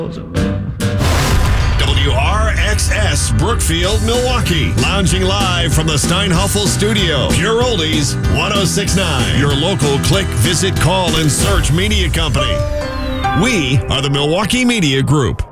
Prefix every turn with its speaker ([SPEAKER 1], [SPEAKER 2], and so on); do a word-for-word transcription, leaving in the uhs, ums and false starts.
[SPEAKER 1] W R X S Brookfield, Milwaukee. Lounging live from the Steinhoffel Studio. Pure Oldies, ten sixty-nine. Your local click, visit, call, and search media company. We are the Milwaukee Media Group.